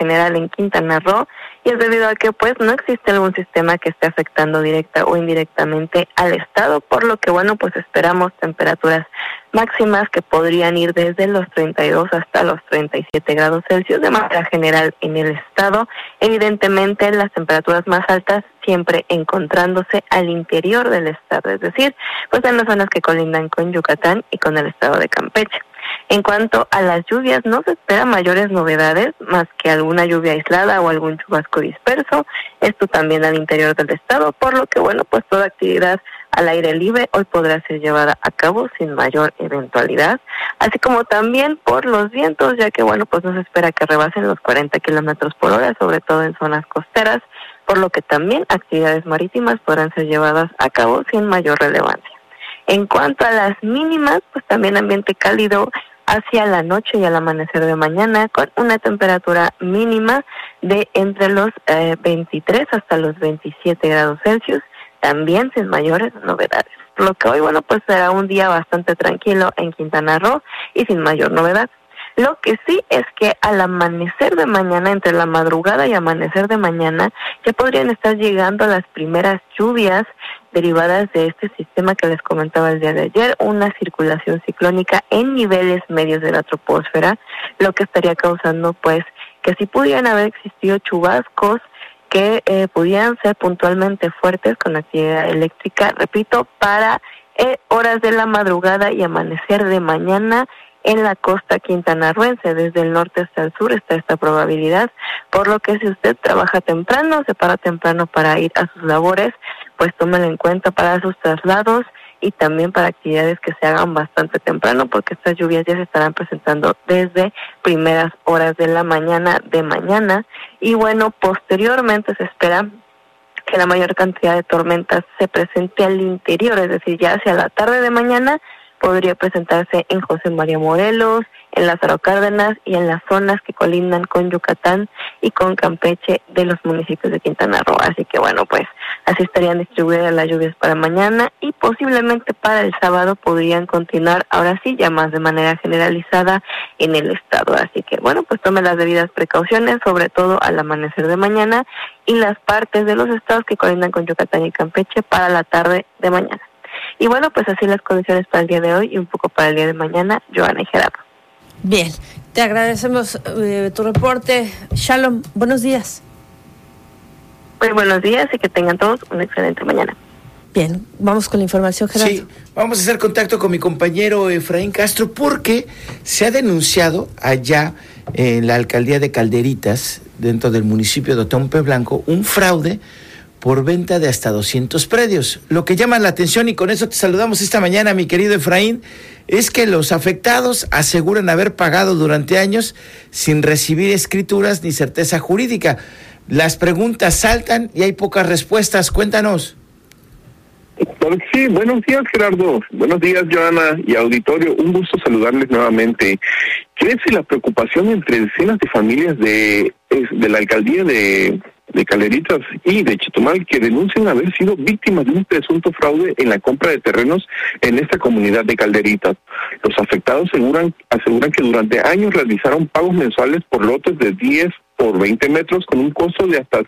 general en Quintana Roo, y es debido a que pues no existe algún sistema que esté afectando directa o indirectamente al estado, por lo que bueno, pues esperamos temperaturas máximas que podrían ir desde los 32 hasta los 37 grados Celsius de manera general en el estado. Evidentemente las temperaturas más altas siempre encontrándose al interior del estado, es decir, pues en las zonas que colindan con Yucatán y con el estado de Campeche. En cuanto a las lluvias, no se esperan mayores novedades, más que alguna lluvia aislada o algún chubasco disperso, esto también al interior del estado, por lo que bueno, pues toda actividad al aire libre hoy podrá ser llevada a cabo sin mayor eventualidad, así como también por los vientos, ya que bueno, pues no se espera que rebasen los 40 kilómetros por hora, sobre todo en zonas costeras, por lo que también actividades marítimas podrán ser llevadas a cabo sin mayor relevancia. En cuanto a las mínimas, pues también ambiente cálido hacia la noche y al amanecer de mañana, con una temperatura mínima de entre los 23 hasta los 27 grados Celsius, también sin mayores novedades. Por lo que hoy, bueno, pues será un día bastante tranquilo en Quintana Roo y sin mayor novedad. Lo que sí es que al amanecer de mañana, entre la madrugada y amanecer de mañana, ya podrían estar llegando las primeras lluvias derivadas de este sistema que les comentaba el día de ayer, una circulación ciclónica en niveles medios de la troposfera, lo que estaría causando pues que sí pudieran haber existido chubascos que pudieran ser puntualmente fuertes con actividad eléctrica, repito, para horas de la madrugada y amanecer de mañana en la costa quintanarroense. Desde el norte hasta el sur está esta probabilidad, por lo que si usted trabaja temprano, se para temprano para ir a sus labores, pues tómelo en cuenta para sus traslados y también para actividades que se hagan bastante temprano, porque estas lluvias ya se estarán presentando desde primeras horas de la mañana de mañana. Y bueno, posteriormente se espera que la mayor cantidad de tormentas se presente al interior, es decir, ya hacia la tarde de mañana podría presentarse en José María Morelos, en Lázaro Cárdenas y en las zonas que colindan con Yucatán y con Campeche de los municipios de Quintana Roo. Así que bueno, pues así estarían distribuidas las lluvias para mañana y posiblemente para el sábado podrían continuar, ahora sí, ya más de manera generalizada en el estado. Así que bueno, pues tome las debidas precauciones, sobre todo al amanecer de mañana y las partes de los estados que colindan con Yucatán y Campeche para la tarde de mañana. Y bueno, pues así las condiciones para el día de hoy y un poco para el día de mañana. Joana y Gerardo. Bien, te agradecemos tu reporte. Shalom, buenos días. Muy buenos días y que tengan todos una excelente mañana. Bien, vamos con la información, Gerardo. Sí, vamos a hacer contacto con mi compañero Efraín Castro porque se ha denunciado allá en la alcaldía de Calderitas, dentro del municipio de Otompe Blanco, un fraude por venta de hasta 200 predios. Lo que llama la atención, y con eso te saludamos esta mañana, mi querido Efraín, es que los afectados aseguran haber pagado durante años sin recibir escrituras ni certeza jurídica. Las preguntas saltan y hay pocas respuestas. Cuéntanos. Sí, buenos días, Gerardo. Buenos días, Joana y auditorio. Un gusto saludarles nuevamente. Crece la preocupación entre decenas de familias de la alcaldía de Calderitas y de Chetumal, que denuncian haber sido víctimas de un presunto fraude en la compra de terrenos en esta comunidad de Calderitas. Los afectados aseguran que durante años realizaron pagos mensuales por lotes de 10 por 20 metros con un costo de hasta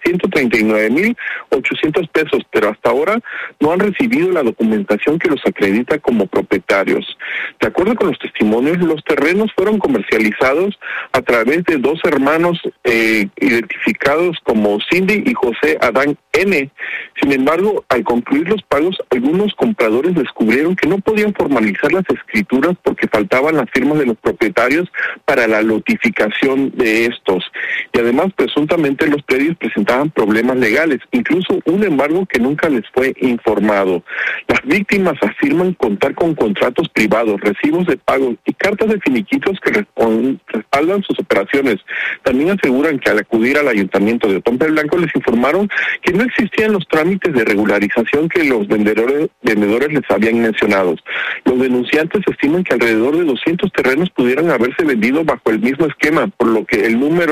139,800 pesos, pero hasta ahora no han recibido la documentación que los acredita como propietarios. De acuerdo con los testimonios, los terrenos fueron comercializados a través de dos hermanos identificados como Cindy y José Adán N. Sin embargo, al concluir los pagos, algunos compradores descubrieron que no podían formalizar las escrituras porque faltaban las firmas de los propietarios para la notificación de estos. Y además, presuntamente, los predios presentaban problemas legales, incluso un embargo que nunca les fue informado. Las víctimas afirman contar con contratos privados, recibos de pago y cartas de finiquitos que respaldan sus operaciones. También aseguran que al acudir al ayuntamiento de Otompe Blanco les informaron que no existían los trámites de regularización que los vendedores les habían mencionado. Los denunciantes estiman que alrededor de 200 terrenos pudieran haberse vendido bajo el mismo esquema, por lo que el número de afectados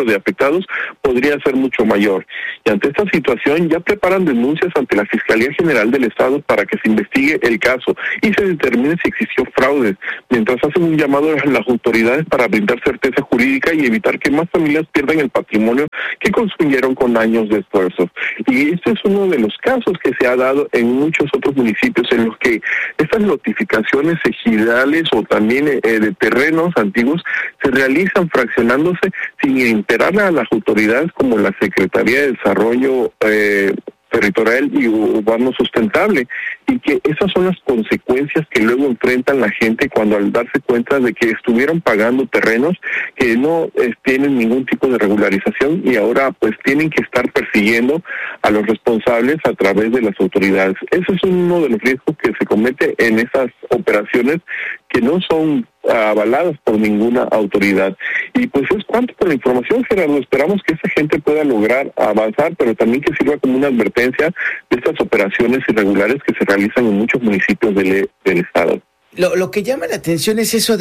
afectados podría ser mucho mayor. Y ante esta situación ya preparan denuncias ante la Fiscalía General del Estado para que se investigue el caso y se determine si existió fraude, mientras hacen un llamado a las autoridades para brindar certeza jurídica y evitar que más familias pierdan el patrimonio que construyeron con años de esfuerzo. Y este es uno de los casos que se ha dado en muchos otros municipios en los que estas notificaciones ejidales o también de terrenos antiguos se realizan fraccionándose sin enterar a las autoridades como la Secretaría de Desarrollo Territorial y Urbano Sustentable, y que esas son las consecuencias que luego enfrentan la gente cuando al darse cuenta de que estuvieron pagando terrenos que no tienen ningún tipo de regularización y ahora pues tienen que estar persiguiendo a los responsables a través de las autoridades. Ese es uno de los riesgos que se comete en esas operaciones que no son avaladas por ninguna autoridad. Y pues es cuanto por la información, Gerardo. Esperamos que esa gente pueda lograr avanzar, pero también que sirva como una advertencia de estas operaciones irregulares que se realizan en muchos municipios del estado. Lo que llama la atención es eso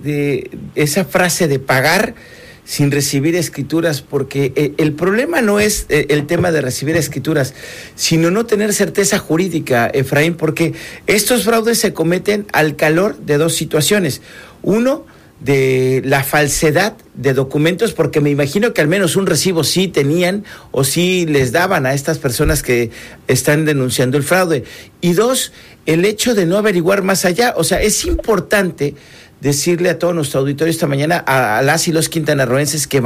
de esa frase de pagar sin recibir escrituras, porque el problema no es el tema de recibir escrituras, sino no tener certeza jurídica, Efraín, porque estos fraudes se cometen al calor de dos situaciones. Uno, de la falsedad de documentos, porque me imagino que al menos un recibo sí tenían o sí les daban a estas personas que están denunciando el fraude. Y dos, el hecho de no averiguar más allá. O sea, es importante decirle a todo nuestro auditorio esta mañana, a las y los quintanarroenses que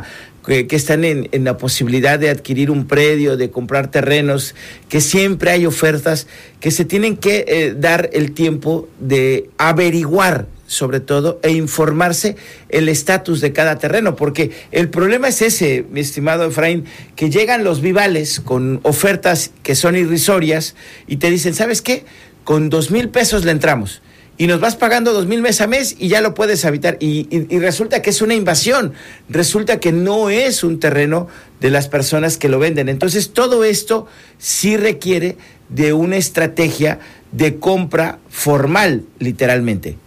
que están en la posibilidad de adquirir un predio, de comprar terrenos, que siempre hay ofertas, que se tienen que dar el tiempo de averiguar sobre todo, e informarse el estatus de cada terreno, porque el problema es ese, mi estimado Efraín, que llegan los vivales con ofertas que son irrisorias y te dicen, ¿sabes qué? Con 2,000 pesos le entramos y nos vas pagando 2,000 mes a mes y ya lo puedes habitar, y resulta que es una invasión, resulta que no es un terreno de las personas que lo venden. Entonces todo esto sí requiere de una estrategia de compra formal, literalmente.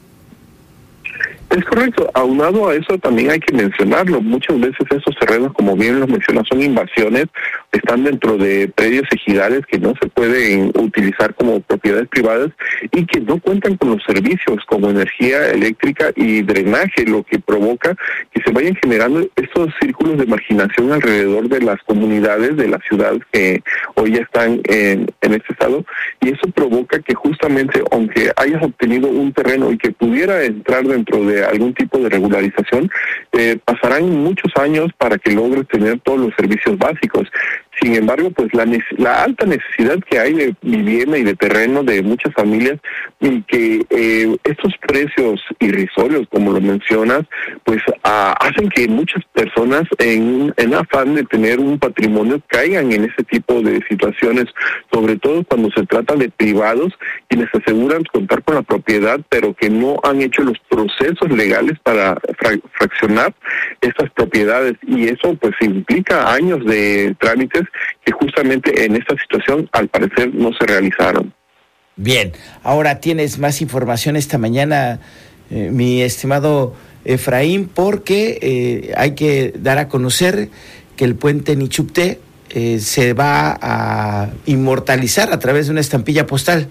Es correcto. Aunado a eso también hay que mencionarlo. Muchas veces esos terrenos, como bien los mencionas, son invasiones, están dentro de predios ejidales que no se pueden utilizar como propiedades privadas y que no cuentan con los servicios como energía eléctrica y drenaje, lo que provoca que se vayan generando estos círculos de marginación alrededor de las comunidades de las ciudades que hoy ya están en este estado, y eso provoca que justamente, aunque hayas obtenido un terreno y que pudiera entrar dentro de algún tipo de regularización, pasarán muchos años para que logres tener todos los servicios básicos. Sin embargo, pues la alta necesidad que hay de vivienda y de terreno de muchas familias, y que estos precios irrisorios, como lo mencionas, pues hacen que muchas personas en afán de tener un patrimonio caigan en ese tipo de situaciones, sobre todo cuando se trata de privados quienes aseguran contar con la propiedad, pero que no han hecho los procesos legales para fraccionar estas propiedades, y eso pues implica años de trámites que justamente en esta situación al parecer no se realizaron. Bien, ahora tienes más información esta mañana, mi estimado Efraín, porque hay que dar a conocer que el puente Nichupté se va a inmortalizar a través de una estampilla postal.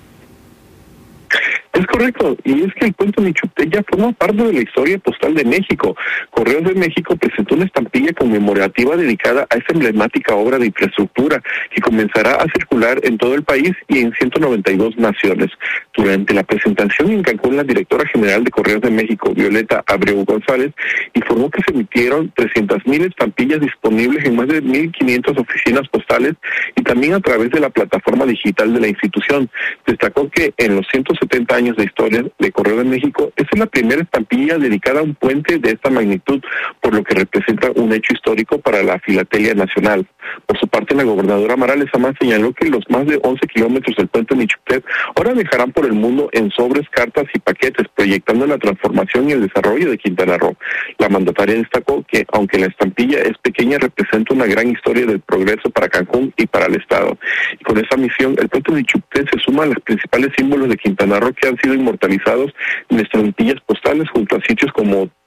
Es correcto, y es que el puente Nichupté ya forma parte de la historia postal de México. Correos de México presentó una estampilla conmemorativa dedicada a esta emblemática obra de infraestructura que comenzará a circular en todo el país y en 192 naciones. Durante la presentación en Cancún, la directora general de Correos de México, Violeta Abreu González, informó que se emitieron 300,000 estampillas disponibles en más de 1,500 oficinas postales y también a través de la plataforma digital de la institución. Destacó que en los 170 años de historia de Correo de México, esta es la primera estampilla dedicada a un puente de esta magnitud, por lo que representa un hecho histórico para la filatelia nacional. Por su parte, la gobernadora Mara Lezama señaló que los más de 11 kilómetros del puente Nichupté ahora viajarán por el mundo en sobres, cartas y paquetes, proyectando la transformación y el desarrollo de Quintana Roo. La mandataria destacó que, aunque la estampilla es pequeña, representa una gran historia del progreso para Cancún y para el Estado. Y con esa misión, el puente Nichupté se suma a los principales símbolos de Quintana Roo que han sido inmortalizados en estampillas postales junto a sitios como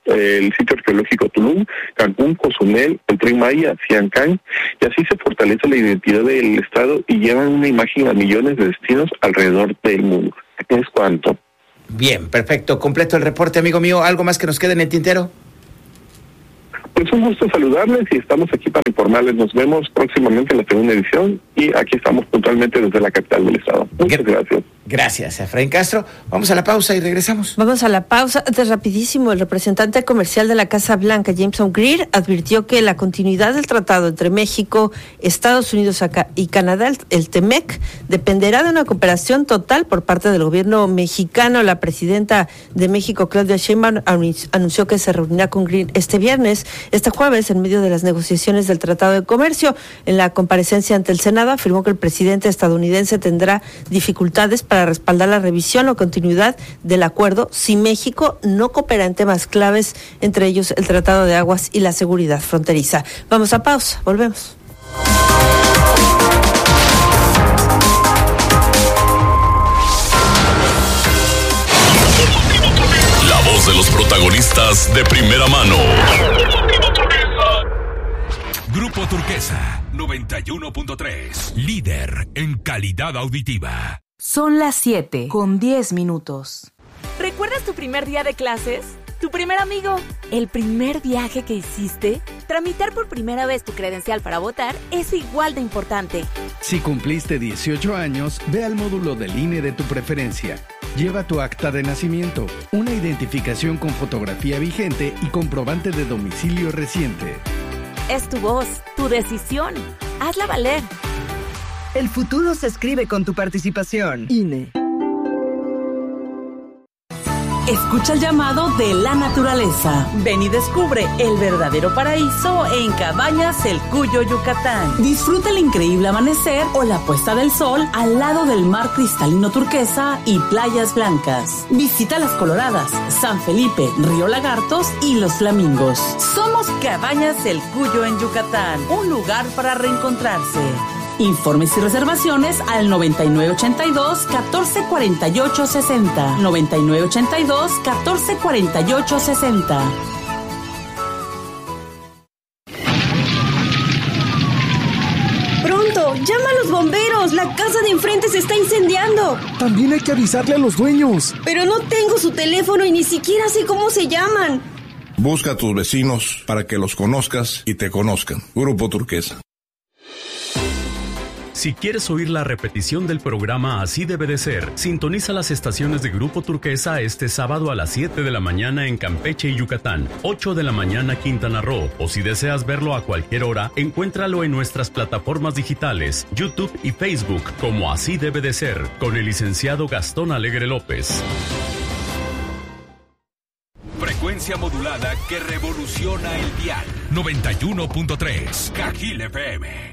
el sitio arqueológico Tulum, Cancún, Cozumel, el Tren Maya, Siancán, y así se fortalece la identidad del estado y llevan una imagen a millones de destinos alrededor del mundo. Es cuanto. Bien, perfecto, completo el reporte, amigo mío. ¿Algo más que nos quede en el tintero? Pues un gusto saludarles y estamos aquí para informarles. Nos vemos próximamente en la segunda edición y aquí estamos puntualmente desde la capital del estado. Muchas gracias. Gracias, Efraín Castro. Vamos a la pausa y regresamos. Vamos a la pausa. Antes, rapidísimo, el representante comercial de la Casa Blanca, Jameson Greer, advirtió que la continuidad del tratado entre México, Estados Unidos y Canadá, el TEMEC, dependerá de una cooperación total por parte del gobierno mexicano. La presidenta de México, Claudia Sheinbaum, anunció que se reunirá con Greer este jueves, en medio de las negociaciones del Tratado de Comercio. En la comparecencia ante el Senado, afirmó que el presidente estadounidense tendrá dificultades para respaldar la revisión o continuidad del acuerdo si México no coopera en temas claves, entre ellos el Tratado de Aguas y la seguridad fronteriza. Vamos a pausa, volvemos. La voz de los protagonistas de primera mano. Grupo Turquesa 91.3, líder en calidad auditiva. Son las 7:10. ¿Recuerdas tu primer día de clases? ¿Tu primer amigo? ¿El primer viaje que hiciste? Tramitar por primera vez tu credencial para votar es igual de importante. Si cumpliste 18 años, ve al módulo del INE de tu preferencia. Lleva tu acta de nacimiento, una identificación con fotografía vigente y comprobante de domicilio reciente. Es tu voz, tu decisión. Hazla valer. El futuro se escribe con tu participación. INE. Escucha el llamado de la naturaleza. Ven y descubre el verdadero paraíso en Cabañas El Cuyo, Yucatán. Disfruta el increíble amanecer o la puesta del sol al lado del mar cristalino turquesa y playas blancas. Visita Las Coloradas, San Felipe, Río Lagartos y Los Flamingos. Somos Cabañas El Cuyo en Yucatán, un lugar para reencontrarse. Informes y reservaciones al 9982-1448-60. 9982-1448-60. ¡Pronto! ¡Llama a los bomberos! ¡La casa de enfrente se está incendiando! También hay que avisarle a los dueños. Pero no tengo su teléfono y ni siquiera sé cómo se llaman. Busca a tus vecinos para que los conozcas y te conozcan. Grupo Turquesa. Si quieres oír la repetición del programa Así Debe de Ser, sintoniza las estaciones de Grupo Turquesa este sábado a las 7 de la mañana en Campeche y Yucatán, 8 de la mañana Quintana Roo, o si deseas verlo a cualquier hora, encuéntralo en nuestras plataformas digitales, YouTube y Facebook, como Así Debe de Ser, con el licenciado Gastón Alegre López. Frecuencia modulada que revoluciona el dial. 91.3, Cajil FM.